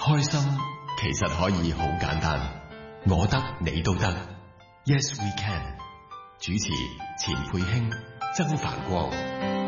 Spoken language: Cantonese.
開心其實可以好簡單，我得你都得。Yes we can。主持錢佩卿、曾繁光。